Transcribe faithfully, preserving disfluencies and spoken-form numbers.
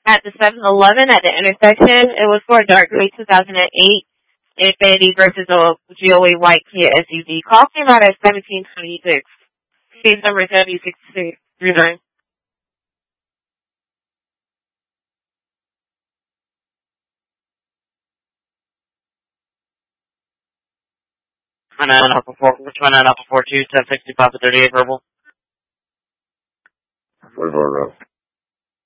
at the seven eleven at the intersection. It was for a dark gray two thousand eight Infiniti versus a G O A white Kia S U V. Call came out at seventeen twenty-six. Case number seventy sixty-six. Resign. One nine Alpha four, which one nine Alpha four two, ten sixty five to thirty eight verbal. forty-four,